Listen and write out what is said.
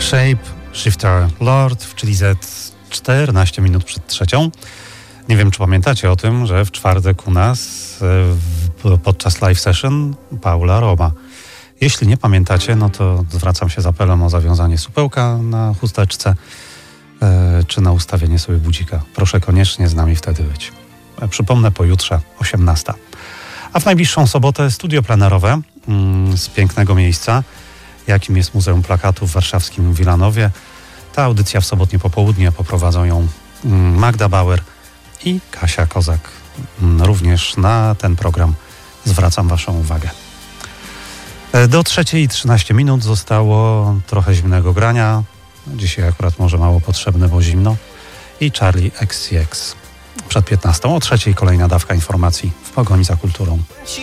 Shape, Shifter Lord, czyli Z 14 minut przed trzecią. Nie wiem, czy pamiętacie o tym, że w czwartek u nas podczas live session Paula Roma. Jeśli nie pamiętacie, no to zwracam się z apelem o zawiązanie supełka na chusteczce czy na ustawienie sobie budzika. Proszę koniecznie z nami wtedy być. Przypomnę, pojutrze 18. A w najbliższą sobotę studio plenerowe z pięknego miejsca, jakim jest Muzeum Plakatu w warszawskim Wilanowie. Ta audycja w sobotnie popołudnie poprowadzą ją Magda Bauer i Kasia Kozak. Również na ten program zwracam waszą uwagę. Do 3:13 minut zostało trochę zimnego grania. Dzisiaj akurat może mało potrzebne, bo zimno. I Charlie XCX. Przed 15:00 o 3:00 kolejna dawka informacji w pogoni za kulturą.